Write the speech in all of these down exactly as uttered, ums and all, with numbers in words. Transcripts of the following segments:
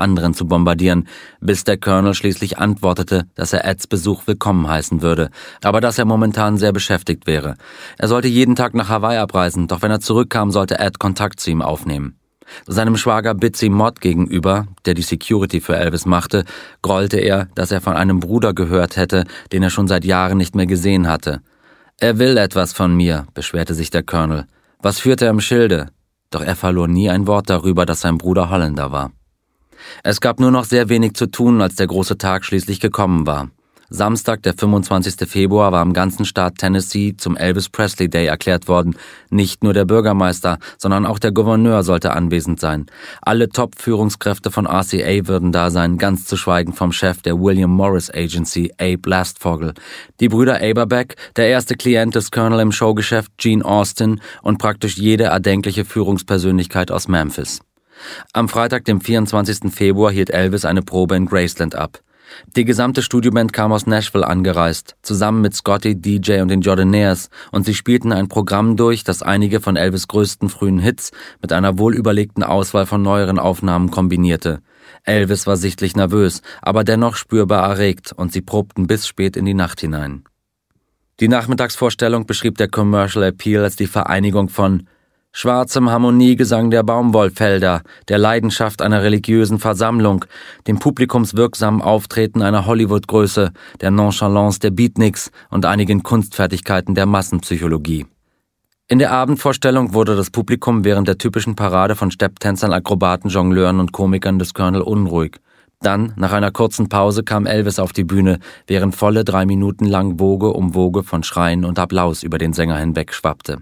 anderen zu bombardieren, bis der Colonel schließlich antwortete, dass er Eds Besuch willkommen heißen würde, aber dass er momentan sehr beschäftigt wäre. Er sollte jeden Tag nach Hawaii abreisen, doch wenn er zurückkam, sollte Ed Kontakt zu ihm aufnehmen. Seinem Schwager Bitsy Mott gegenüber, der die Security für Elvis machte, grollte er, dass er von einem Bruder gehört hätte, den er schon seit Jahren nicht mehr gesehen hatte. »Er will etwas von mir«, beschwerte sich der Colonel. »Was führt er im Schilde?« Doch er verlor nie ein Wort darüber, dass sein Bruder Holländer war. Es gab nur noch sehr wenig zu tun, als der große Tag schließlich gekommen war. Samstag, der fünfundzwanzigster Februar, war im ganzen Staat Tennessee zum Elvis Presley Day erklärt worden. Nicht nur der Bürgermeister, sondern auch der Gouverneur sollte anwesend sein. Alle Top-Führungskräfte von R C A würden da sein, ganz zu schweigen vom Chef der William Morris Agency, Abe Lastfogel, die Brüder Aberbeck, der erste Klient des Colonel im Showgeschäft, Gene Austin, und praktisch jede erdenkliche Führungspersönlichkeit aus Memphis. Am Freitag, dem vierundzwanzigsten Februar, hielt Elvis eine Probe in Graceland ab. Die gesamte Studioband kam aus Nashville angereist, zusammen mit Scotty, D J und den Jordanaires, und sie spielten ein Programm durch, das einige von Elvis' größten frühen Hits mit einer wohlüberlegten Auswahl von neueren Aufnahmen kombinierte. Elvis war sichtlich nervös, aber dennoch spürbar erregt, und sie probten bis spät in die Nacht hinein. Die Nachmittagsvorstellung beschrieb der Commercial Appeal als die Vereinigung von schwarzem Harmoniegesang der Baumwollfelder, der Leidenschaft einer religiösen Versammlung, dem publikumswirksamen Auftreten einer Hollywood-Größe, der Nonchalance der Beatniks und einigen Kunstfertigkeiten der Massenpsychologie. In der Abendvorstellung wurde das Publikum während der typischen Parade von Stepptänzern, Akrobaten, Jongleuren und Komikern des Colonel unruhig. Dann, nach einer kurzen Pause, kam Elvis auf die Bühne, während volle drei Minuten lang Woge um Woge von Schreien und Applaus über den Sänger hinweg schwappte.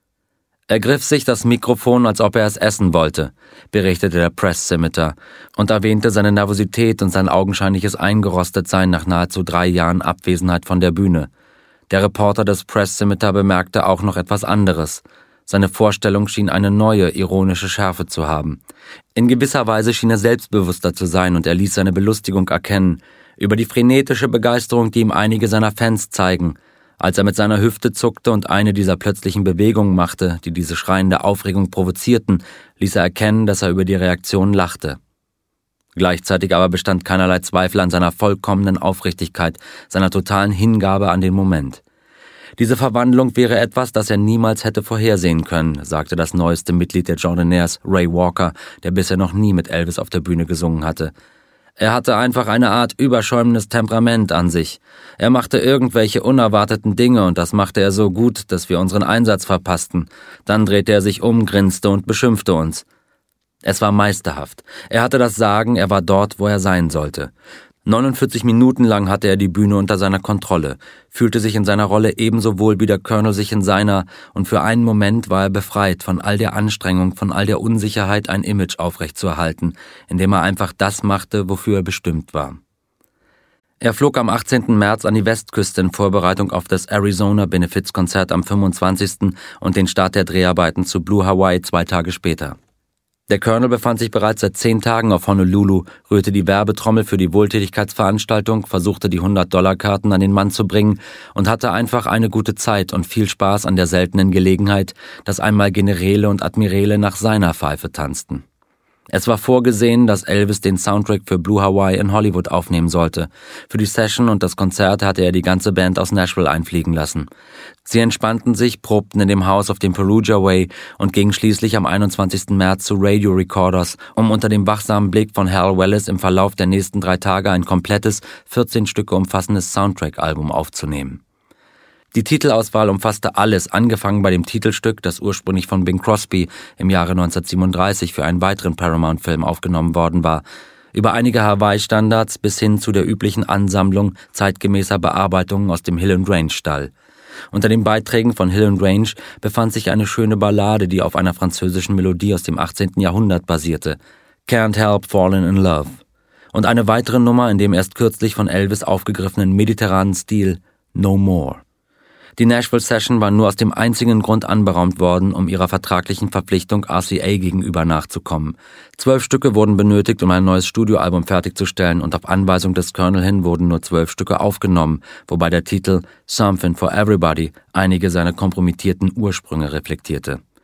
Er griff sich das Mikrofon, als ob er es essen wollte, berichtete der Press Scimitar, und erwähnte seine Nervosität und sein augenscheinliches Eingerostetsein nach nahezu drei Jahren Abwesenheit von der Bühne. Der Reporter des Press Scimitar bemerkte auch noch etwas anderes. Seine Vorstellung schien eine neue, ironische Schärfe zu haben. In gewisser Weise schien er selbstbewusster zu sein, und er ließ seine Belustigung erkennen, über die frenetische Begeisterung, die ihm einige seiner Fans zeigen. Als er mit seiner Hüfte zuckte und eine dieser plötzlichen Bewegungen machte, die diese schreiende Aufregung provozierten, ließ er erkennen, dass er über die Reaktion lachte. Gleichzeitig aber bestand keinerlei Zweifel an seiner vollkommenen Aufrichtigkeit, seiner totalen Hingabe an den Moment. Diese Verwandlung wäre etwas, das er niemals hätte vorhersehen können, sagte das neueste Mitglied der Jordanaires, Ray Walker, der bisher noch nie mit Elvis auf der Bühne gesungen hatte. Er hatte einfach eine Art überschäumendes Temperament an sich. Er machte irgendwelche unerwarteten Dinge, und das machte er so gut, dass wir unseren Einsatz verpassten. Dann drehte er sich um, grinste und beschimpfte uns. Es war meisterhaft. Er hatte das Sagen, er war dort, wo er sein sollte. neunundvierzig Minuten lang hatte er die Bühne unter seiner Kontrolle, fühlte sich in seiner Rolle ebenso wohl wie der Colonel sich in seiner, und für einen Moment war er befreit von all der Anstrengung, von all der Unsicherheit, ein Image aufrechtzuerhalten, indem er einfach das machte, wofür er bestimmt war. Er flog am achtzehnten März an die Westküste in Vorbereitung auf das Arizona-Benefizkonzert am fünfundzwanzigsten und den Start der Dreharbeiten zu Blue Hawaii zwei Tage später. Der Colonel befand sich bereits seit zehn Tagen auf Honolulu, rührte die Werbetrommel für die Wohltätigkeitsveranstaltung, versuchte die hundert-Dollar-Karten an den Mann zu bringen und hatte einfach eine gute Zeit und viel Spaß an der seltenen Gelegenheit, dass einmal Generäle und Admiräle nach seiner Pfeife tanzten. Es war vorgesehen, dass Elvis den Soundtrack für Blue Hawaii in Hollywood aufnehmen sollte. Für die Session und das Konzert hatte er die ganze Band aus Nashville einfliegen lassen. Sie entspannten sich, probten in dem Haus auf dem Perugia Way und gingen schließlich am einundzwanzigsten März zu Radio Recorders, um unter dem wachsamen Blick von Hal Wallis im Verlauf der nächsten drei Tage ein komplettes, vierzehn Stücke umfassendes Soundtrack-Album aufzunehmen. Die Titelauswahl umfasste alles, angefangen bei dem Titelstück, das ursprünglich von Bing Crosby im Jahre neunzehnhundertsiebenunddreißig für einen weiteren Paramount-Film aufgenommen worden war, über einige Hawaii-Standards bis hin zu der üblichen Ansammlung zeitgemäßer Bearbeitungen aus dem Hill and Range-Stall. Unter den Beiträgen von Hill and Range befand sich eine schöne Ballade, die auf einer französischen Melodie aus dem achtzehnten Jahrhundert basierte, Can't Help Falling in Love, und eine weitere Nummer in dem erst kürzlich von Elvis aufgegriffenen mediterranen Stil, No More. Die Nashville-Session war nur aus dem einzigen Grund anberaumt worden, um ihrer vertraglichen Verpflichtung R C A gegenüber nachzukommen. Zwölf Stücke wurden benötigt, um ein neues Studioalbum fertigzustellen, und auf Anweisung des Colonel hin wurden nur zwölf Stücke aufgenommen, wobei der Titel Something for Everybody einige seiner kompromittierten Ursprünge reflektierte.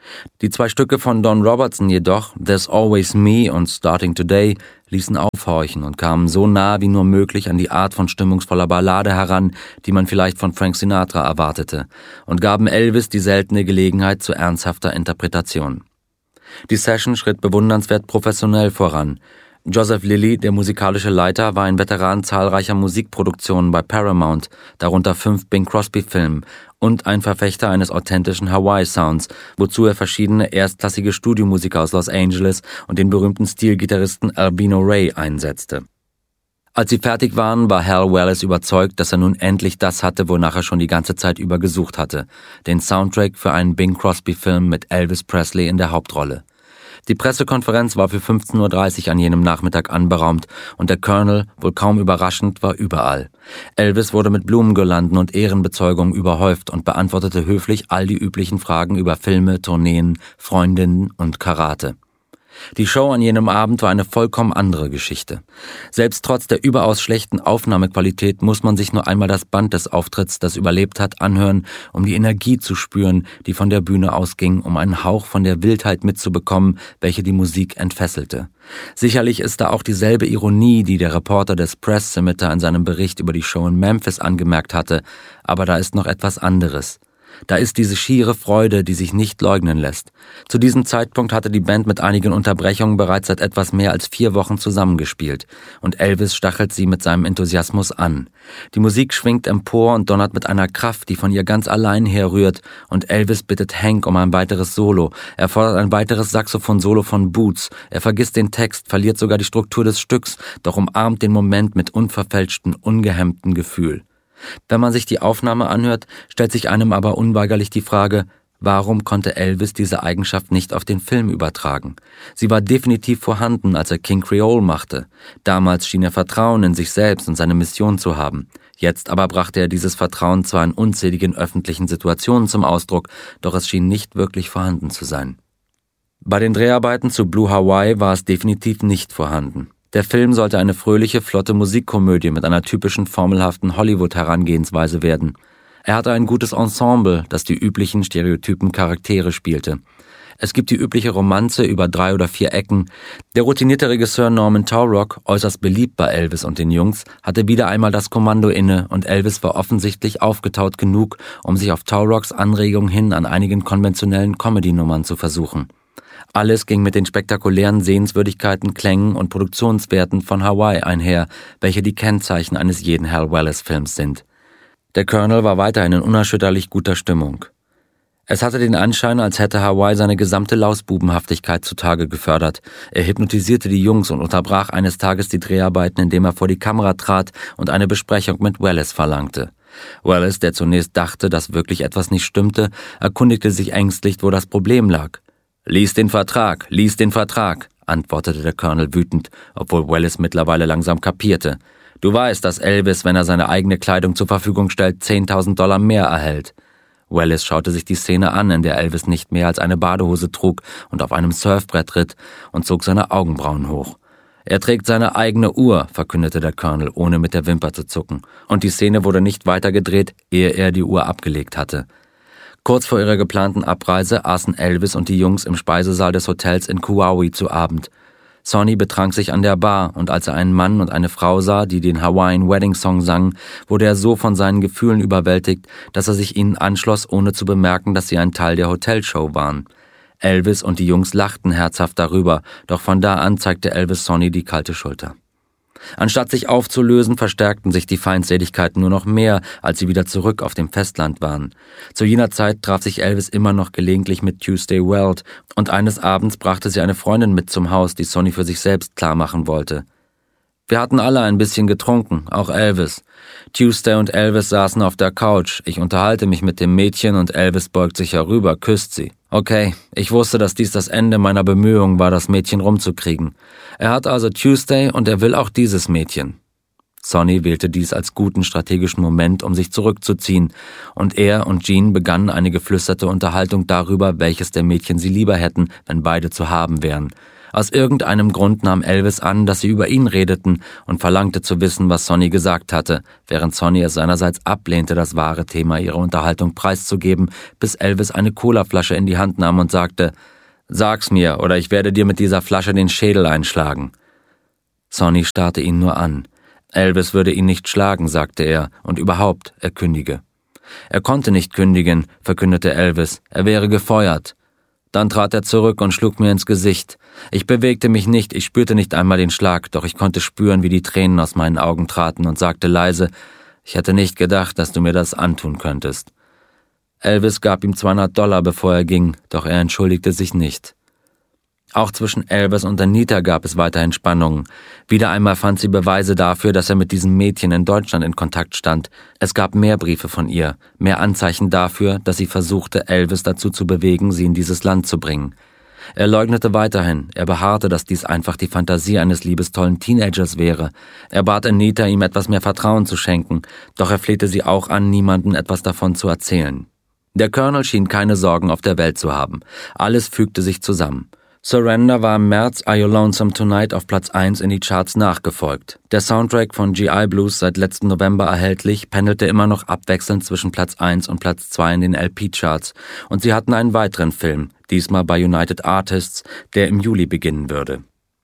Die zwei Stücke von Don Robertson jedoch, There's Always Me und Starting Today, ließen aufhorchen und kamen so nah wie nur möglich an die Art von stimmungsvoller Ballade heran, die man vielleicht von Frank Sinatra erwartete, und gaben Elvis die seltene Gelegenheit zu ernsthafter Interpretation. Die Session schritt bewundernswert professionell voran. Joseph Lilly, der musikalische Leiter, war ein Veteran zahlreicher Musikproduktionen bei Paramount, darunter fünf Bing Crosby-Filmen, und ein Verfechter eines authentischen Hawaii-Sounds, wozu er verschiedene erstklassige Studiomusiker aus Los Angeles und den berühmten Stilgitarristen Albino Ray einsetzte. Als sie fertig waren, war Hal Wallis überzeugt, dass er nun endlich das hatte, wonach er schon die ganze Zeit über gesucht hatte, den Soundtrack für einen Bing Crosby-Film mit Elvis Presley in der Hauptrolle. Die Pressekonferenz war für fünfzehn Uhr dreißig an jenem Nachmittag anberaumt und der Colonel, wohl kaum überraschend, war überall. Elvis wurde mit Blumengirlanden und Ehrenbezeugungen überhäuft und beantwortete höflich all die üblichen Fragen über Filme, Tourneen, Freundinnen und Karate. Die Show an jenem Abend war eine vollkommen andere Geschichte. Selbst trotz der überaus schlechten Aufnahmequalität muss man sich nur einmal das Band des Auftritts, das überlebt hat, anhören, um die Energie zu spüren, die von der Bühne ausging, um einen Hauch von der Wildheit mitzubekommen, welche die Musik entfesselte. Sicherlich ist da auch dieselbe Ironie, die der Reporter des Press Scimitar in seinem Bericht über die Show in Memphis angemerkt hatte, aber da ist noch etwas anderes. Da ist diese schiere Freude, die sich nicht leugnen lässt. Zu diesem Zeitpunkt hatte die Band mit einigen Unterbrechungen bereits seit etwas mehr als vier Wochen zusammengespielt und Elvis stachelt sie mit seinem Enthusiasmus an. Die Musik schwingt empor und donnert mit einer Kraft, die von ihr ganz allein herrührt, und Elvis bittet Hank um ein weiteres Solo. Er fordert ein weiteres Saxophon-Solo von Boots. Er vergisst den Text, verliert sogar die Struktur des Stücks, doch umarmt den Moment mit unverfälschtem, ungehemmtem Gefühl. Wenn man sich die Aufnahme anhört, stellt sich einem aber unweigerlich die Frage, warum konnte Elvis diese Eigenschaft nicht auf den Film übertragen? Sie war definitiv vorhanden, als er King Creole machte. Damals schien er Vertrauen in sich selbst und seine Mission zu haben. Jetzt aber brachte er dieses Vertrauen zwar in unzähligen öffentlichen Situationen zum Ausdruck, doch es schien nicht wirklich vorhanden zu sein. Bei den Dreharbeiten zu Blue Hawaii war es definitiv nicht vorhanden. Der Film sollte eine fröhliche, flotte Musikkomödie mit einer typischen formelhaften Hollywood-Herangehensweise werden. Er hatte ein gutes Ensemble, das die üblichen stereotypen Charaktere spielte. Es gibt die übliche Romanze über drei oder vier Ecken. Der routinierte Regisseur Norman Taurog, äußerst beliebt bei Elvis und den Jungs, hatte wieder einmal das Kommando inne und Elvis war offensichtlich aufgetaut genug, um sich auf Taurogs Anregung hin an einigen konventionellen Comedy-Nummern zu versuchen. Alles ging mit den spektakulären Sehenswürdigkeiten, Klängen und Produktionswerten von Hawaii einher, welche die Kennzeichen eines jeden Hal Wallis-Films sind. Der Colonel war weiterhin in unerschütterlich guter Stimmung. Es hatte den Anschein, als hätte Hawaii seine gesamte Lausbubenhaftigkeit zutage gefördert. Er hypnotisierte die Jungs und unterbrach eines Tages die Dreharbeiten, indem er vor die Kamera trat und eine Besprechung mit Wallis verlangte. Wallis, der zunächst dachte, dass wirklich etwas nicht stimmte, erkundigte sich ängstlich, wo das Problem lag. »Lies den Vertrag, lies den Vertrag«, antwortete der Colonel wütend, obwohl Wallis mittlerweile langsam kapierte. »Du weißt, dass Elvis, wenn er seine eigene Kleidung zur Verfügung stellt, zehntausend Dollar mehr erhält.« Wallis schaute sich die Szene an, in der Elvis nicht mehr als eine Badehose trug und auf einem Surfbrett ritt, und zog seine Augenbrauen hoch. »Er trägt seine eigene Uhr«, verkündete der Colonel, ohne mit der Wimper zu zucken, und die Szene wurde nicht weiter gedreht, ehe er die Uhr abgelegt hatte. Kurz vor ihrer geplanten Abreise aßen Elvis und die Jungs im Speisesaal des Hotels in Kauai zu Abend. Sonny betrank sich an der Bar, und als er einen Mann und eine Frau sah, die den Hawaiian Wedding Song sangen, wurde er so von seinen Gefühlen überwältigt, dass er sich ihnen anschloss, ohne zu bemerken, dass sie ein Teil der Hotelshow waren. Elvis und die Jungs lachten herzhaft darüber, doch von da an zeigte Elvis Sonny die kalte Schulter. Anstatt sich aufzulösen, verstärkten sich die Feindseligkeiten nur noch mehr, als sie wieder zurück auf dem Festland waren. Zu jener Zeit traf sich Elvis immer noch gelegentlich mit Tuesday Weld, und eines Abends brachte sie eine Freundin mit zum Haus, die Sonny für sich selbst klar machen wollte. Wir hatten alle ein bisschen getrunken, auch Elvis. Tuesday und Elvis saßen auf der Couch. Ich unterhalte mich mit dem Mädchen und Elvis beugt sich herüber, küsst sie. Okay, ich wusste, dass dies das Ende meiner Bemühungen war, das Mädchen rumzukriegen. Er hat also Tuesday und er will auch dieses Mädchen. Sonny wählte dies als guten strategischen Moment, um sich zurückzuziehen, und er und Jean begannen eine geflüsterte Unterhaltung darüber, welches der Mädchen sie lieber hätten, wenn beide zu haben wären. Aus irgendeinem Grund nahm Elvis an, dass sie über ihn redeten und verlangte zu wissen, was Sonny gesagt hatte, während Sonny es seinerseits ablehnte, das wahre Thema ihrer Unterhaltung preiszugeben, bis Elvis eine Colaflasche in die Hand nahm und sagte: »Sag's mir, oder ich werde dir mit dieser Flasche den Schädel einschlagen.« Sonny starrte ihn nur an. Elvis würde ihn nicht schlagen, sagte er, und überhaupt, er kündige. Er konnte nicht kündigen, verkündete Elvis, er wäre gefeuert. Dann trat er zurück und schlug mir ins Gesicht. Ich bewegte mich nicht, ich spürte nicht einmal den Schlag, doch ich konnte spüren, wie die Tränen aus meinen Augen traten und sagte leise: »Ich hätte nicht gedacht, dass du mir das antun könntest.« Elvis gab ihm zweihundert Dollar, bevor er ging, doch er entschuldigte sich nicht. Auch zwischen Elvis und Anita gab es weiterhin Spannungen. Wieder einmal fand sie Beweise dafür, dass er mit diesem Mädchen in Deutschland in Kontakt stand. Es gab mehr Briefe von ihr, mehr Anzeichen dafür, dass sie versuchte, Elvis dazu zu bewegen, sie in dieses Land zu bringen. Er leugnete weiterhin, er beharrte, dass dies einfach die Fantasie eines liebestollen Teenagers wäre. Er bat Anita, ihm etwas mehr Vertrauen zu schenken, doch er flehte sie auch an, niemandem etwas davon zu erzählen. Der Colonel schien keine Sorgen auf der Welt zu haben. Alles fügte sich zusammen. Surrender war im März Are You Lonesome Tonight auf Platz eins in die Charts nachgefolgt. Der Soundtrack von G I Blues, seit letzten November erhältlich, pendelte immer noch abwechselnd zwischen Platz eins und Platz zwei in den L P-Charts und sie hatten einen weiteren Film, diesmal bei United Artists, der im Juli beginnen würde.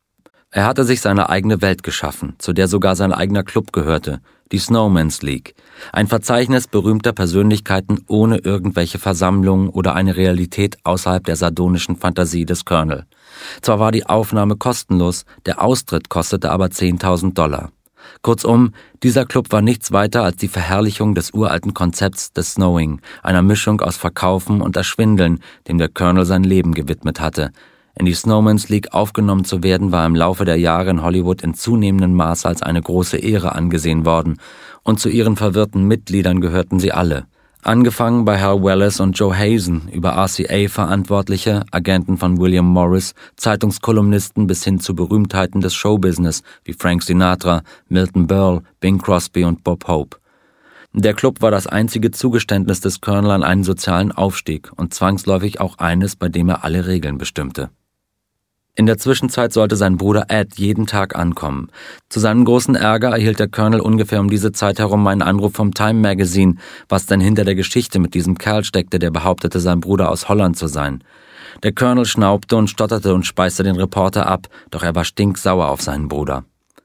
Er hatte sich seine eigene Welt geschaffen, zu der sogar sein eigener Club gehörte, die Snowman's League. Ein Verzeichnis berühmter Persönlichkeiten ohne irgendwelche Versammlungen oder eine Realität außerhalb der sardonischen Fantasie des Colonel. Zwar war die Aufnahme kostenlos, der Austritt kostete aber zehntausend Dollar. Kurzum, dieser Club war nichts weiter als die Verherrlichung des uralten Konzepts des Snowing, einer Mischung aus Verkaufen und Erschwindeln, dem der Colonel sein Leben gewidmet hatte. In die Snowman's League aufgenommen zu werden, war im Laufe der Jahre in Hollywood in zunehmendem Maße als eine große Ehre angesehen worden, und zu ihren verwirrten Mitgliedern gehörten sie alle. Angefangen bei Hal Wallace und Joe Hazen, über R C A-Verantwortliche, Agenten von William Morris, Zeitungskolumnisten bis hin zu Berühmtheiten des Showbusiness wie Frank Sinatra, Milton Berle, Bing Crosby und Bob Hope. Der Club war das einzige Zugeständnis des Colonel an einen sozialen Aufstieg und zwangsläufig auch eines, bei dem er alle Regeln bestimmte. In der Zwischenzeit sollte sein Bruder Ed jeden Tag ankommen. Zu seinem großen Ärger erhielt der Colonel ungefähr um diese Zeit herum einen Anruf vom Time Magazine, was denn hinter der Geschichte mit diesem Kerl steckte, der behauptete, sein Bruder aus Holland zu sein. Der Colonel schnaubte und stotterte und speiste den Reporter ab, doch er war stinksauer auf seinen Bruder.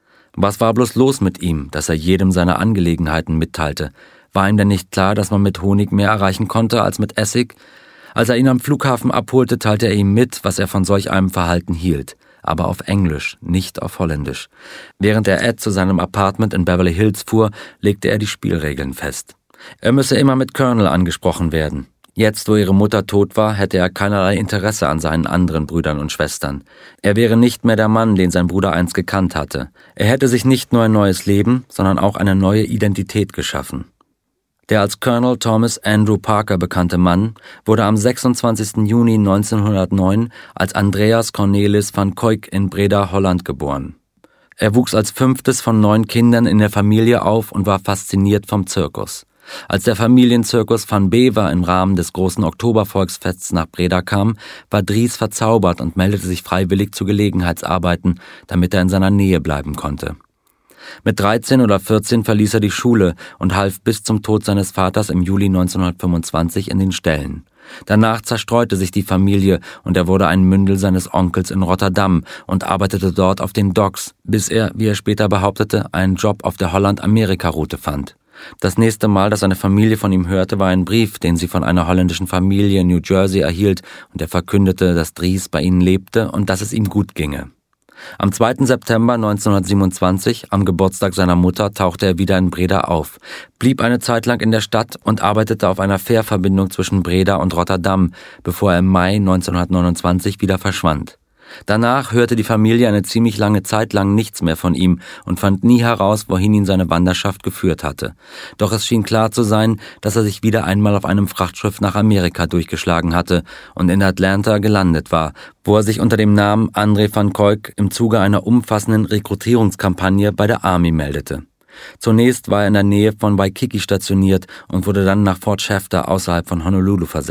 Was war bloß los mit ihm, dass er jedem seine Angelegenheiten mitteilte? War ihm denn nicht klar, dass man mit Honig mehr erreichen konnte als mit Essig? Als er ihn am Flughafen abholte, teilte er ihm mit, was er von solch einem Verhalten hielt. Aber auf Englisch, nicht auf Holländisch. Während er Ed zu seinem Apartment in Beverly Hills fuhr, legte er die Spielregeln fest. Er müsse immer mit Colonel angesprochen werden. Jetzt, wo ihre Mutter tot war, hätte er keinerlei Interesse an seinen anderen Brüdern und Schwestern. Er wäre nicht mehr der Mann, den sein Bruder einst gekannt hatte. Er hätte sich nicht nur ein neues Leben, sondern auch eine neue Identität geschaffen. Der als Colonel Thomas Andrew Parker bekannte Mann wurde am sechsundzwanzigsten Juni neunzehnhundertneun als Andreas Cornelis van Kuijk in Breda, Holland geboren. Er wuchs als fünftes von neun Kindern in der Familie auf und war fasziniert vom Zirkus. Als der Familienzirkus van Bever im Rahmen des großen Oktobervolksfests nach Breda kam, war Dries verzaubert und meldete sich freiwillig zu Gelegenheitsarbeiten, damit er in seiner Nähe bleiben konnte. Mit dreizehn oder vierzehn verließ er die Schule und half bis zum Tod seines Vaters im Juli neunzehnhundertfünfundzwanzig in den Ställen. Danach zerstreute sich die Familie und er wurde ein Mündel seines Onkels in Rotterdam und arbeitete dort auf den Docks, bis er, wie er später behauptete, einen Job auf der Holland-Amerika-Route fand. Das nächste Mal, dass seine Familie von ihm hörte, war ein Brief, den sie von einer holländischen Familie in New Jersey erhielt, und er verkündete, dass Dries bei ihnen lebte und dass es ihm gut ginge. Am zweiten September neunzehnhundertsiebenundzwanzig, am Geburtstag seiner Mutter, tauchte er wieder in Breda auf, blieb eine Zeit lang in der Stadt und arbeitete auf einer Fährverbindung zwischen Breda und Rotterdam, bevor er im Mai neunzehnhundertneunundzwanzig wieder verschwand. Danach hörte die Familie eine ziemlich lange Zeit lang nichts mehr von ihm und fand nie heraus, wohin ihn seine Wanderschaft geführt hatte. Doch es schien klar zu sein, dass er sich wieder einmal auf einem Frachtschiff nach Amerika durchgeschlagen hatte und in Atlanta gelandet war, wo er sich unter dem Namen André van Kuijk im Zuge einer umfassenden Rekrutierungskampagne bei der Army meldete. Zunächst war er in der Nähe von Waikiki stationiert und wurde dann nach Fort Shafter außerhalb von Honolulu versetzt.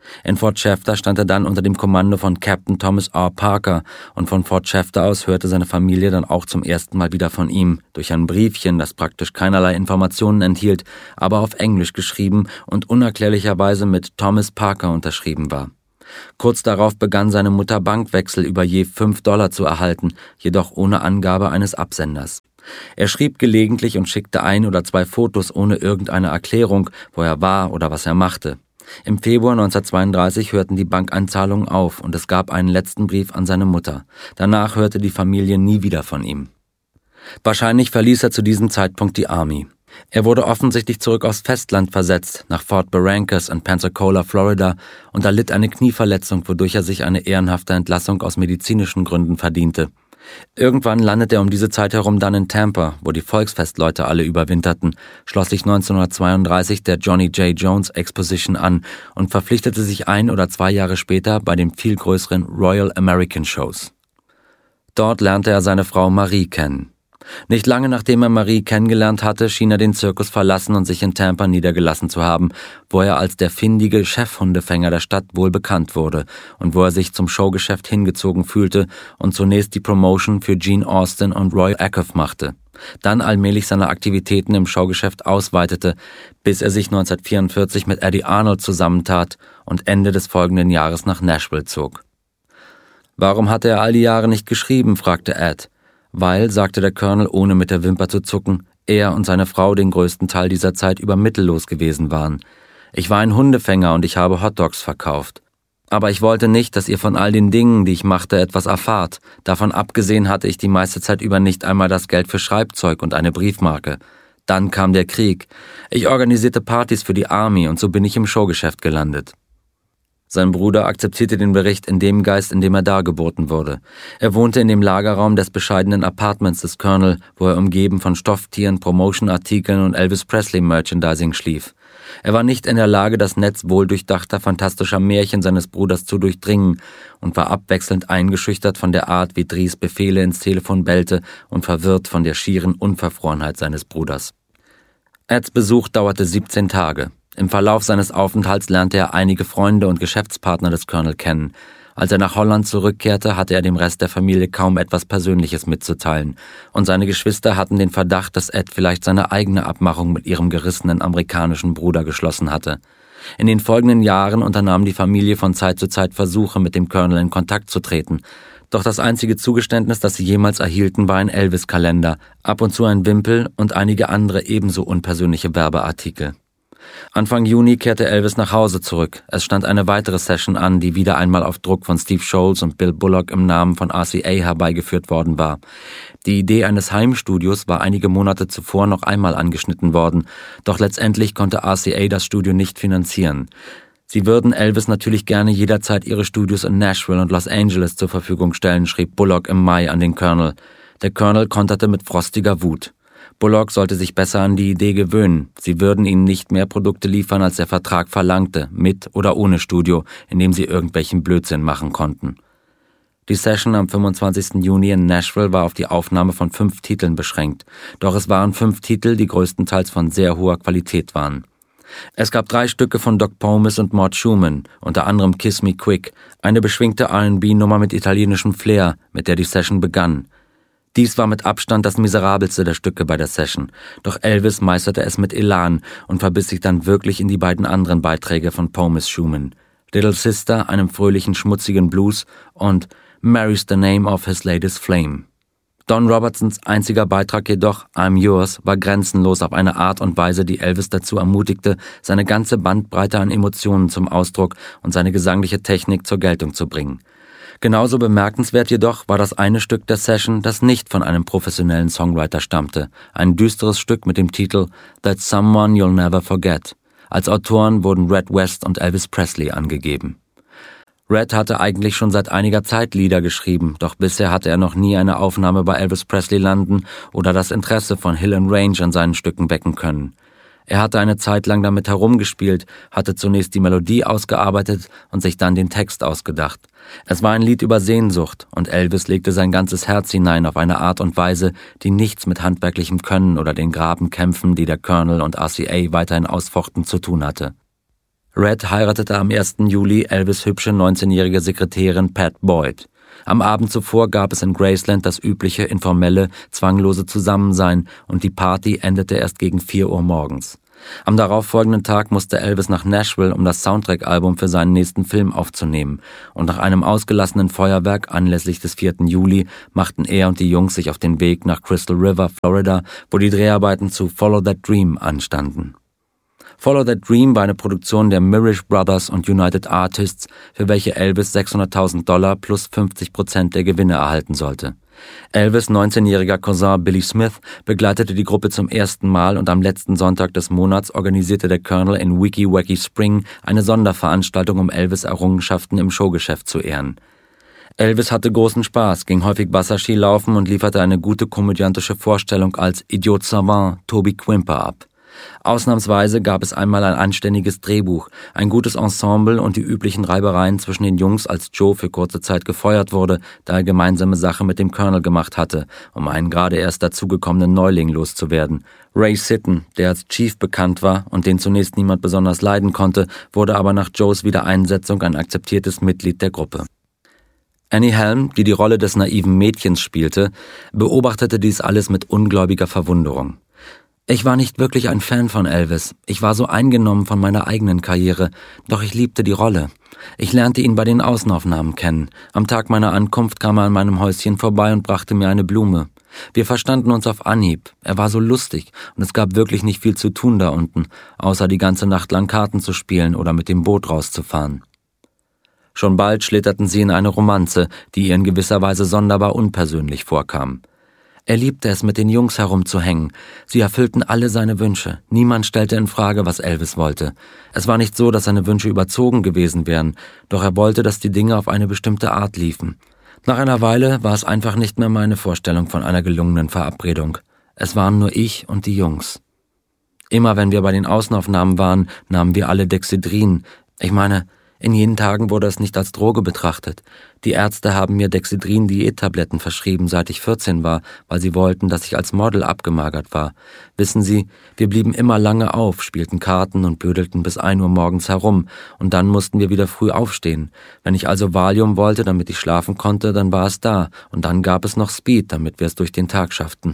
In Fort Shafter stand er dann unter dem Kommando von Captain Thomas R. Parker und von Fort Shafter aus hörte seine Familie dann auch zum ersten Mal wieder von ihm, durch ein Briefchen, das praktisch keinerlei Informationen enthielt, aber auf Englisch geschrieben und unerklärlicherweise mit Thomas Parker unterschrieben war. Kurz darauf begann seine Mutter Bankwechsel über je fünf Dollar zu erhalten, jedoch ohne Angabe eines Absenders. Er schrieb gelegentlich und schickte ein oder zwei Fotos ohne irgendeine Erklärung, wo er war oder was er machte. Im Februar neunzehnhundertzweiunddreißig hörten die Bankeinzahlungen auf und es gab einen letzten Brief an seine Mutter. Danach hörte die Familie nie wieder von ihm. Wahrscheinlich verließ er zu diesem Zeitpunkt die Army. Er wurde offensichtlich zurück aufs Festland versetzt, nach Fort Barrancas in Pensacola, Florida, und erlitt eine Knieverletzung, wodurch er sich eine ehrenhafte Entlassung aus medizinischen Gründen verdiente. Irgendwann landete er um diese Zeit herum dann in Tampa, wo die Volksfestleute alle überwinterten, schloss sich neunzehnhundertzweiunddreißig der Johnny J. Jones Exposition an und verpflichtete sich ein oder zwei Jahre später bei den viel größeren Royal American Shows. Dort lernte er seine Frau Marie kennen. Nicht lange nachdem er Marie kennengelernt hatte, schien er den Zirkus verlassen und sich in Tampa niedergelassen zu haben, wo er als der findige Chefhundefänger der Stadt wohl bekannt wurde und wo er sich zum Showgeschäft hingezogen fühlte und zunächst die Promotion für Gene Austin und Roy Acuff machte, dann allmählich seine Aktivitäten im Showgeschäft ausweitete, bis er sich neunzehnhundertvierundvierzig mit Eddie Arnold zusammentat und Ende des folgenden Jahres nach Nashville zog. »Warum hatte er all die Jahre nicht geschrieben?« fragte Ed. Weil, sagte der Colonel, ohne mit der Wimper zu zucken, er und seine Frau den größten Teil dieser Zeit über mittellos gewesen waren. Ich war ein Hundefänger und ich habe Hotdogs verkauft. Aber ich wollte nicht, dass ihr von all den Dingen, die ich machte, etwas erfahrt. Davon abgesehen hatte ich die meiste Zeit über nicht einmal das Geld für Schreibzeug und eine Briefmarke. Dann kam der Krieg. Ich organisierte Partys für die Army und so bin ich im Showgeschäft gelandet. Sein Bruder akzeptierte den Bericht in dem Geist, in dem er dargeboten wurde. Er wohnte in dem Lagerraum des bescheidenen Apartments des Colonel, wo er umgeben von Stofftieren, Promotion-Artikeln und Elvis Presley-Merchandising schlief. Er war nicht in der Lage, das Netz wohldurchdachter, fantastischer Märchen seines Bruders zu durchdringen und war abwechselnd eingeschüchtert von der Art, wie Dries Befehle ins Telefon bellte und verwirrt von der schieren Unverfrorenheit seines Bruders. Eds Besuch dauerte siebzehn Tage. Im Verlauf seines Aufenthalts lernte er einige Freunde und Geschäftspartner des Colonel kennen. Als er nach Holland zurückkehrte, hatte er dem Rest der Familie kaum etwas Persönliches mitzuteilen, und seine Geschwister hatten den Verdacht, dass Ed vielleicht seine eigene Abmachung mit ihrem gerissenen amerikanischen Bruder geschlossen hatte. In den folgenden Jahren unternahm die Familie von Zeit zu Zeit Versuche, mit dem Colonel in Kontakt zu treten. Doch das einzige Zugeständnis, das sie jemals erhielten, war ein Elvis-Kalender, ab und zu ein Wimpel und einige andere ebenso unpersönliche Werbeartikel. Anfang Juni kehrte Elvis nach Hause zurück. Es stand eine weitere Session an, die wieder einmal auf Druck von Steve Scholz und Bill Bullock im Namen von R C A herbeigeführt worden war. Die Idee eines Heimstudios war einige Monate zuvor noch einmal angeschnitten worden, doch letztendlich konnte R C A das Studio nicht finanzieren. Sie würden Elvis natürlich gerne jederzeit ihre Studios in Nashville und Los Angeles zur Verfügung stellen, schrieb Bullock im Mai an den Colonel. Der Colonel konterte mit frostiger Wut. Bullock sollte sich besser an die Idee gewöhnen. Sie würden ihnen nicht mehr Produkte liefern, als der Vertrag verlangte, mit oder ohne Studio, in dem sie irgendwelchen Blödsinn machen konnten. Die Session am fünfundzwanzigsten Juni in Nashville war auf die Aufnahme von fünf Titeln beschränkt, doch es waren fünf Titel, die größtenteils von sehr hoher Qualität waren. Es gab drei Stücke von Doc Pomus und Mort Schumann, unter anderem Kiss Me Quick, eine beschwingte R and B-Nummer mit italienischem Flair, mit der die Session begann. Dies war mit Abstand das miserabelste der Stücke bei der Session, doch Elvis meisterte es mit Elan und verbiss sich dann wirklich in die beiden anderen Beiträge von Pomus Schumann, Little Sister, einem fröhlichen, schmutzigen Blues, und Mary's the Name of His Latest Flame. Don Robertsons einziger Beitrag jedoch, I'm Yours, war grenzenlos auf eine Art und Weise, die Elvis dazu ermutigte, seine ganze Bandbreite an Emotionen zum Ausdruck und seine gesangliche Technik zur Geltung zu bringen. Genauso bemerkenswert jedoch war das eine Stück der Session, das nicht von einem professionellen Songwriter stammte, ein düsteres Stück mit dem Titel That's Someone You'll Never Forget. Als Autoren wurden Red West und Elvis Presley angegeben. Red hatte eigentlich schon seit einiger Zeit Lieder geschrieben, doch bisher hatte er noch nie eine Aufnahme bei Elvis Presley landen oder das Interesse von Hill and Range an seinen Stücken wecken können. Er hatte eine Zeit lang damit herumgespielt, hatte zunächst die Melodie ausgearbeitet und sich dann den Text ausgedacht. Es war ein Lied über Sehnsucht und Elvis legte sein ganzes Herz hinein auf eine Art und Weise, die nichts mit handwerklichem Können oder den Grabenkämpfen, die der Colonel und R C A weiterhin ausfochten, zu tun hatte. Red heiratete am ersten Juli Elvis' hübsche neunzehnjährige Sekretärin Pat Boyd. Am Abend zuvor gab es in Graceland das übliche, informelle, zwanglose Zusammensein und die Party endete erst gegen vier Uhr morgens. Am darauffolgenden Tag musste Elvis nach Nashville, um das Soundtrack-Album für seinen nächsten Film aufzunehmen. Und nach einem ausgelassenen Feuerwerk anlässlich des vierten Juli machten er und die Jungs sich auf den Weg nach Crystal River, Florida, wo die Dreharbeiten zu Follow That Dream anstanden. Follow That Dream war eine Produktion der Mirisch Brothers und United Artists, für welche Elvis sechshunderttausend Dollar plus fünfzig Prozent der Gewinne erhalten sollte. Elvis' neunzehnjähriger Cousin Billy Smith begleitete die Gruppe zum ersten Mal und am letzten Sonntag des Monats organisierte der Colonel in Wiki Wacky Spring eine Sonderveranstaltung, um Elvis' Errungenschaften im Showgeschäft zu ehren. Elvis hatte großen Spaß, ging häufig Wasserski laufen und lieferte eine gute komödiantische Vorstellung als Idiot Savant Toby Quimper ab. Ausnahmsweise gab es einmal ein anständiges Drehbuch, ein gutes Ensemble und die üblichen Reibereien zwischen den Jungs, als Joe für kurze Zeit gefeuert wurde, da er gemeinsame Sache mit dem Colonel gemacht hatte, um einen gerade erst dazugekommenen Neuling loszuwerden. Ray Sitton, der als Chief bekannt war und den zunächst niemand besonders leiden konnte, wurde aber nach Joes Wiedereinsetzung ein akzeptiertes Mitglied der Gruppe. Annie Helm, die die Rolle des naiven Mädchens spielte, beobachtete dies alles mit ungläubiger Verwunderung. Ich war nicht wirklich ein Fan von Elvis. Ich war so eingenommen von meiner eigenen Karriere, doch ich liebte die Rolle. Ich lernte ihn bei den Außenaufnahmen kennen. Am Tag meiner Ankunft kam er an meinem Häuschen vorbei und brachte mir eine Blume. Wir verstanden uns auf Anhieb. Er war so lustig und es gab wirklich nicht viel zu tun da unten, außer die ganze Nacht lang Karten zu spielen oder mit dem Boot rauszufahren. Schon bald schlitterten sie in eine Romanze, die ihr in gewisser Weise sonderbar unpersönlich vorkam. Er liebte es, mit den Jungs herumzuhängen. Sie erfüllten alle seine Wünsche. Niemand stellte in Frage, was Elvis wollte. Es war nicht so, dass seine Wünsche überzogen gewesen wären, doch er wollte, dass die Dinge auf eine bestimmte Art liefen. Nach einer Weile war es einfach nicht mehr meine Vorstellung von einer gelungenen Verabredung. Es waren nur ich und die Jungs. Immer wenn wir bei den Außenaufnahmen waren, nahmen wir alle Dexedrin. Ich meine, in jenen Tagen wurde es nicht als Droge betrachtet. Die Ärzte haben mir Dexedrin-Diättabletten verschrieben, seit ich vierzehn war, weil sie wollten, dass ich als Model abgemagert war. Wissen Sie, wir blieben immer lange auf, spielten Karten und bödelten bis ein Uhr morgens herum, und dann mussten wir wieder früh aufstehen. Wenn ich also Valium wollte, damit ich schlafen konnte, dann war es da, und dann gab es noch Speed, damit wir es durch den Tag schafften.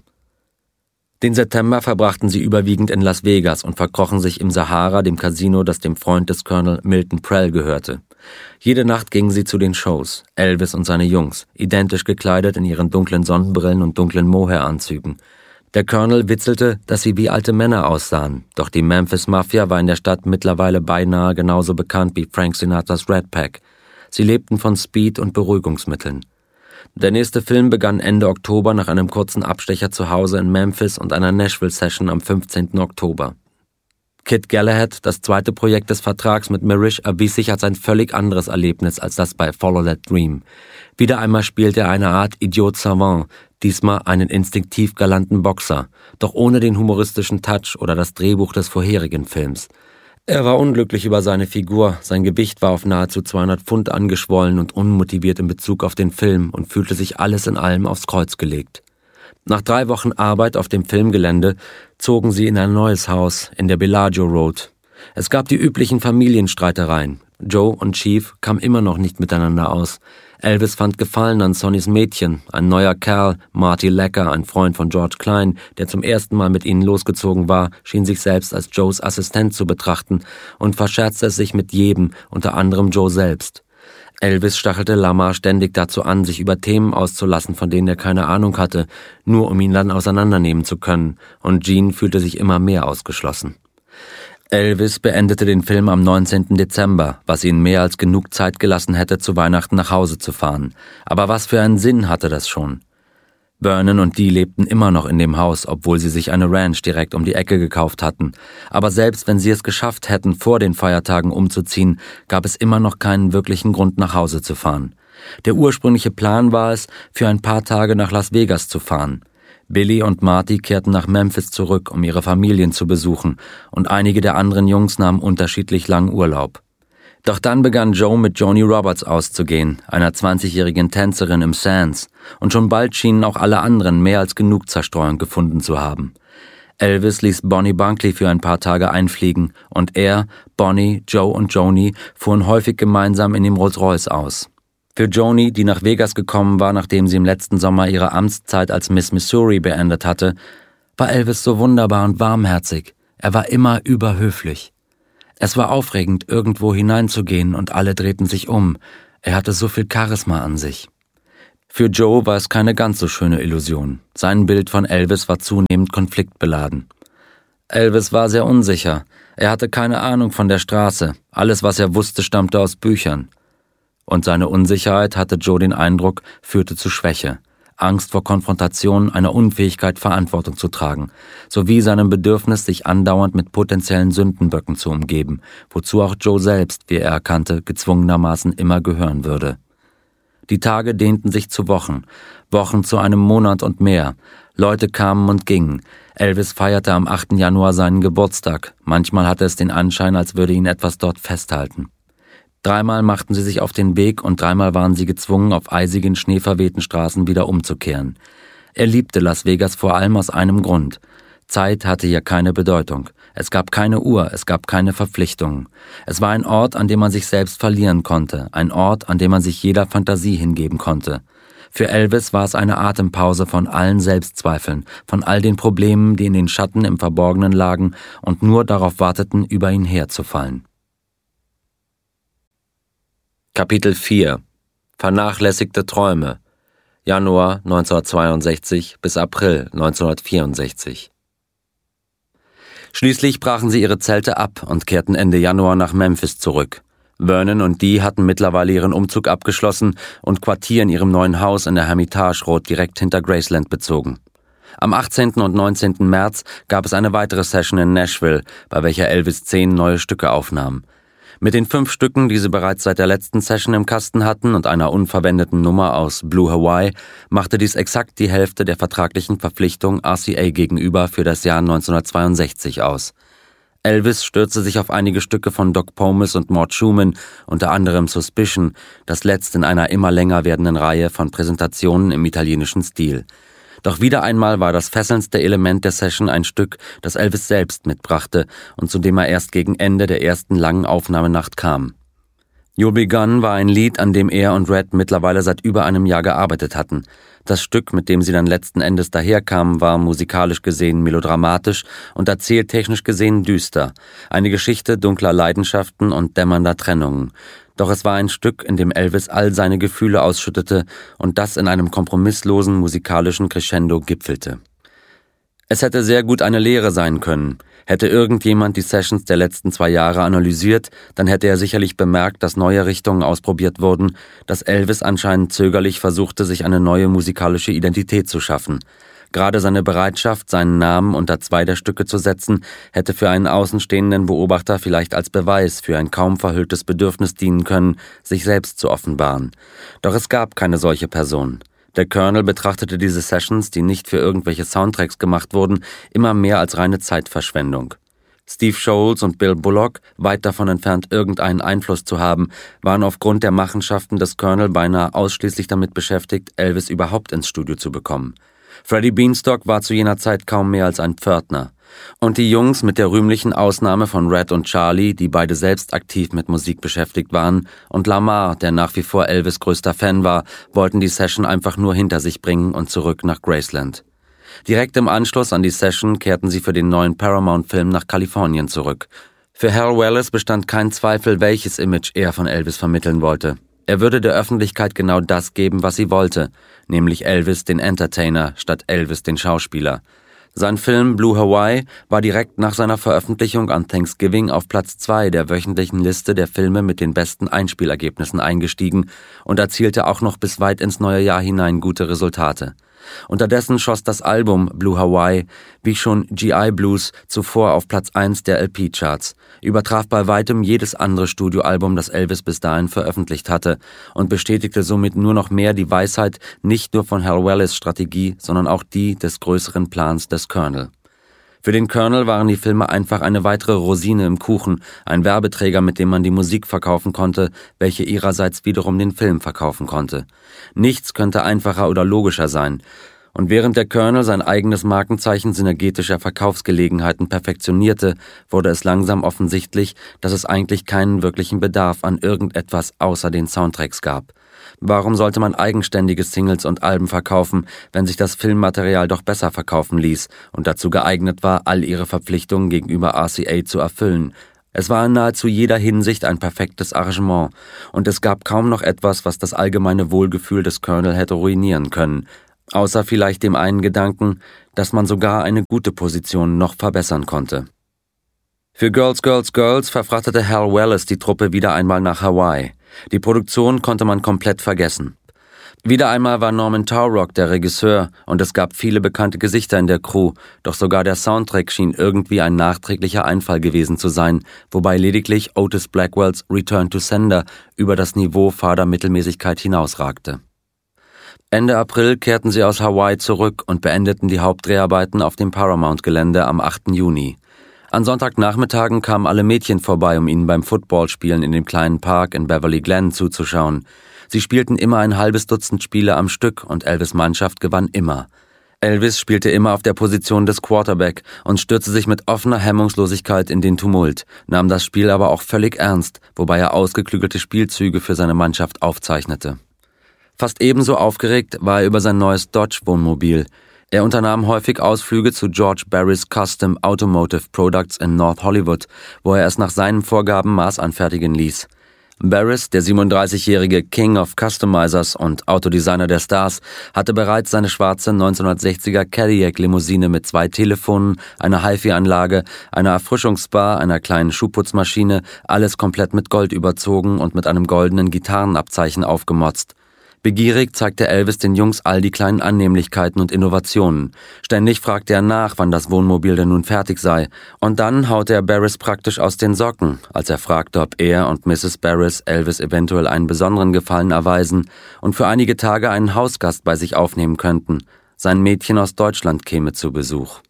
Den September verbrachten sie überwiegend in Las Vegas und verkrochen sich im Sahara, dem Casino, das dem Freund des Colonel Milton Prell gehörte. Jede Nacht gingen sie zu den Shows, Elvis und seine Jungs, identisch gekleidet in ihren dunklen Sonnenbrillen und dunklen Mohair-Anzügen. Der Colonel witzelte, dass sie wie alte Männer aussahen, doch die Memphis Mafia war in der Stadt mittlerweile beinahe genauso bekannt wie Frank Sinatras Rat Pack. Sie lebten von Speed und Beruhigungsmitteln. Der nächste Film begann Ende Oktober nach einem kurzen Abstecher zu Hause in Memphis und einer Nashville-Session am fünfzehnten Oktober. Kid Galahad, das zweite Projekt des Vertrags mit Mirisch, erwies sich als ein völlig anderes Erlebnis als das bei Follow That Dream. Wieder einmal spielte er eine Art Idiot Savant, diesmal einen instinktiv galanten Boxer, doch ohne den humoristischen Touch oder das Drehbuch des vorherigen Films. Er war unglücklich über seine Figur, sein Gewicht war auf nahezu zweihundert Pfund angeschwollen und unmotiviert in Bezug auf den Film und fühlte sich alles in allem aufs Kreuz gelegt. Nach drei Wochen Arbeit auf dem Filmgelände zogen sie in ein neues Haus in der Bellagio Road. Es gab die üblichen Familienstreitereien. Joe und Chief kamen immer noch nicht miteinander aus. Elvis fand Gefallen an Sonnys Mädchen, ein neuer Kerl, Marty Lecker, ein Freund von George Klein, der zum ersten Mal mit ihnen losgezogen war, schien sich selbst als Joes Assistent zu betrachten und verscherzte es sich mit jedem, unter anderem Joe selbst. Elvis stachelte Lamar ständig dazu an, sich über Themen auszulassen, von denen er keine Ahnung hatte, nur um ihn dann auseinandernehmen zu können, und Gene fühlte sich immer mehr ausgeschlossen. Elvis beendete den Film am neunzehnten Dezember, was ihnen mehr als genug Zeit gelassen hätte, zu Weihnachten nach Hause zu fahren. Aber was für einen Sinn hatte das schon? Vernon und Dee lebten immer noch in dem Haus, obwohl sie sich eine Ranch direkt um die Ecke gekauft hatten. Aber selbst wenn sie es geschafft hätten, vor den Feiertagen umzuziehen, gab es immer noch keinen wirklichen Grund, nach Hause zu fahren. Der ursprüngliche Plan war es, für ein paar Tage nach Las Vegas zu fahren. Billy und Marty kehrten nach Memphis zurück, um ihre Familien zu besuchen, und einige der anderen Jungs nahmen unterschiedlich langen Urlaub. Doch dann begann Joe mit Joni Roberts auszugehen, einer zwanzigjährigen Tänzerin im Sands, und schon bald schienen auch alle anderen mehr als genug Zerstreuung gefunden zu haben. Elvis ließ Bonnie Bunkley für ein paar Tage einfliegen und er, Bonnie, Joe und Joni fuhren häufig gemeinsam in dem Rolls-Royce aus. Für Joni, die nach Vegas gekommen war, nachdem sie im letzten Sommer ihre Amtszeit als Miss Missouri beendet hatte, war Elvis so wunderbar und warmherzig. Er war immer überhöflich. Es war aufregend, irgendwo hineinzugehen und alle drehten sich um. Er hatte so viel Charisma an sich. Für Joe war es keine ganz so schöne Illusion. Sein Bild von Elvis war zunehmend konfliktbeladen. Elvis war sehr unsicher. Er hatte keine Ahnung von der Straße. Alles, was er wusste, stammte aus Büchern. Und seine Unsicherheit, hatte Joe den Eindruck, führte zu Schwäche. Angst vor Konfrontation, einer Unfähigkeit, Verantwortung zu tragen, sowie seinem Bedürfnis, sich andauernd mit potenziellen Sündenböcken zu umgeben, wozu auch Joe selbst, wie er erkannte, gezwungenermaßen immer gehören würde. Die Tage dehnten sich zu Wochen, Wochen zu einem Monat und mehr. Leute kamen und gingen. Elvis feierte am achten Januar seinen Geburtstag. Manchmal hatte es den Anschein, als würde ihn etwas dort festhalten. Dreimal machten sie sich auf den Weg und dreimal waren sie gezwungen, auf eisigen, schneeverwehten Straßen wieder umzukehren. Er liebte Las Vegas vor allem aus einem Grund. Zeit hatte hier keine Bedeutung. Es gab keine Uhr, es gab keine Verpflichtungen. Es war ein Ort, an dem man sich selbst verlieren konnte, ein Ort, an dem man sich jeder Fantasie hingeben konnte. Für Elvis war es eine Atempause von allen Selbstzweifeln, von all den Problemen, die in den Schatten im Verborgenen lagen und nur darauf warteten, über ihn herzufallen. Kapitel vier. Vernachlässigte Träume. Januar neunzehnhundertzweiundsechzig bis April neunzehnhundertvierundsechzig. Schließlich brachen sie ihre Zelte ab und kehrten Ende Januar nach Memphis zurück. Vernon und Dee hatten mittlerweile ihren Umzug abgeschlossen und Quartier in ihrem neuen Haus in der Hermitage Road direkt hinter Graceland bezogen. Am achtzehnten und neunzehnten März gab es eine weitere Session in Nashville, bei welcher Elvis zehn neue Stücke aufnahm. Mit den fünf Stücken, die sie bereits seit der letzten Session im Kasten hatten und einer unverwendeten Nummer aus Blue Hawaii, machte dies exakt die Hälfte der vertraglichen Verpflichtung R C A gegenüber für das Jahr neunzehnhundertzweiundsechzig aus. Elvis stürzte sich auf einige Stücke von Doc Pomus und Mort Schumann, unter anderem Suspicion, das letzte in einer immer länger werdenden Reihe von Präsentationen im italienischen Stil. Doch wieder einmal war das fesselndste Element der Session ein Stück, das Elvis selbst mitbrachte und zu dem er erst gegen Ende der ersten langen Aufnahmenacht kam. You'll Be Gone war ein Lied, an dem er und Red mittlerweile seit über einem Jahr gearbeitet hatten. Das Stück, mit dem sie dann letzten Endes daherkamen, war musikalisch gesehen melodramatisch und erzähltechnisch gesehen düster. Eine Geschichte dunkler Leidenschaften und dämmernder Trennungen. Doch es war ein Stück, in dem Elvis all seine Gefühle ausschüttete und das in einem kompromisslosen musikalischen Crescendo gipfelte. Es hätte sehr gut eine Lehre sein können. Hätte irgendjemand die Sessions der letzten zwei Jahre analysiert, dann hätte er sicherlich bemerkt, dass neue Richtungen ausprobiert wurden, dass Elvis anscheinend zögerlich versuchte, sich eine neue musikalische Identität zu schaffen. Gerade seine Bereitschaft, seinen Namen unter zwei der Stücke zu setzen, hätte für einen außenstehenden Beobachter vielleicht als Beweis für ein kaum verhülltes Bedürfnis dienen können, sich selbst zu offenbaren. Doch es gab keine solche Person. Der Colonel betrachtete diese Sessions, die nicht für irgendwelche Soundtracks gemacht wurden, immer mehr als reine Zeitverschwendung. Steve Sholes und Bill Bullock, weit davon entfernt irgendeinen Einfluss zu haben, waren aufgrund der Machenschaften des Colonel beinahe ausschließlich damit beschäftigt, Elvis überhaupt ins Studio zu bekommen. Freddie Beanstalk war zu jener Zeit kaum mehr als ein Pförtner. Und die Jungs, mit der rühmlichen Ausnahme von Red und Charlie, die beide selbst aktiv mit Musik beschäftigt waren, und Lamar, der nach wie vor Elvis' größter Fan war, wollten die Session einfach nur hinter sich bringen und zurück nach Graceland. Direkt im Anschluss an die Session kehrten sie für den neuen Paramount-Film nach Kalifornien zurück. Für Hal Wallis bestand kein Zweifel, welches Image er von Elvis vermitteln wollte. Er würde der Öffentlichkeit genau das geben, was sie wollte, nämlich Elvis den Entertainer statt Elvis den Schauspieler. Sein Film Blue Hawaii war direkt nach seiner Veröffentlichung an Thanksgiving auf Platz zwei der wöchentlichen Liste der Filme mit den besten Einspielergebnissen eingestiegen und erzielte auch noch bis weit ins neue Jahr hinein gute Resultate. Unterdessen schoss das Album Blue Hawaii, wie schon G I Blues, zuvor auf Platz eins der L P-Charts, übertraf bei weitem jedes andere Studioalbum, das Elvis bis dahin veröffentlicht hatte und bestätigte somit nur noch mehr die Weisheit nicht nur von Hal Wallis' Strategie, sondern auch die des größeren Plans des Colonel. Für den Colonel waren die Filme einfach eine weitere Rosine im Kuchen, ein Werbeträger, mit dem man die Musik verkaufen konnte, welche ihrerseits wiederum den Film verkaufen konnte. Nichts könnte einfacher oder logischer sein. Und während der Colonel sein eigenes Markenzeichen synergetischer Verkaufsgelegenheiten perfektionierte, wurde es langsam offensichtlich, dass es eigentlich keinen wirklichen Bedarf an irgendetwas außer den Soundtracks gab. Warum sollte man eigenständige Singles und Alben verkaufen, wenn sich das Filmmaterial doch besser verkaufen ließ und dazu geeignet war, all ihre Verpflichtungen gegenüber R C A zu erfüllen? Es war in nahezu jeder Hinsicht ein perfektes Arrangement, und es gab kaum noch etwas, was das allgemeine Wohlgefühl des Colonel hätte ruinieren können, außer vielleicht dem einen Gedanken, dass man sogar eine gute Position noch verbessern konnte. Für Girls, Girls, Girls verfrachtete Hal Wallace die Truppe wieder einmal nach Hawaii. Die Produktion konnte man komplett vergessen. Wieder einmal war Norman Taurog der Regisseur, und es gab viele bekannte Gesichter in der Crew, doch sogar der Soundtrack schien irgendwie ein nachträglicher Einfall gewesen zu sein, wobei lediglich Otis Blackwells Return to Sender über das Niveau fader Mittelmäßigkeit hinausragte. Ende April kehrten sie aus Hawaii zurück und beendeten die Hauptdreharbeiten auf dem Paramount-Gelände am achten Juni. An Sonntagnachmittagen kamen alle Mädchen vorbei, um ihnen beim Footballspielen in dem kleinen Park in Beverly Glen zuzuschauen. Sie spielten immer ein halbes Dutzend Spiele am Stück und Elvis' Mannschaft gewann immer. Elvis spielte immer auf der Position des Quarterback und stürzte sich mit offener Hemmungslosigkeit in den Tumult, nahm das Spiel aber auch völlig ernst, wobei er ausgeklügelte Spielzüge für seine Mannschaft aufzeichnete. Fast ebenso aufgeregt war er über sein neues Dodge-Wohnmobil. Er unternahm häufig Ausflüge zu George Barris Custom Automotive Products in North Hollywood, wo er es nach seinen Vorgaben maßanfertigen ließ. Barris, der siebenunddreißigjährige King of Customizers und Autodesigner der Stars, hatte bereits seine schwarze neunzehnhundertsechziger Cadillac-Limousine mit zwei Telefonen, einer Hi-Fi-Anlage, einer Erfrischungsbar, einer kleinen Schuhputzmaschine, alles komplett mit Gold überzogen und mit einem goldenen Gitarrenabzeichen aufgemotzt. Begierig zeigte Elvis den Jungs all die kleinen Annehmlichkeiten und Innovationen. Ständig fragte er nach, wann das Wohnmobil denn nun fertig sei. Und dann haute er Barris praktisch aus den Socken, als er fragte, ob er und Misses Barris Elvis eventuell einen besonderen Gefallen erweisen und für einige Tage einen Hausgast bei sich aufnehmen könnten. Sein Mädchen aus Deutschland käme zu Besuch.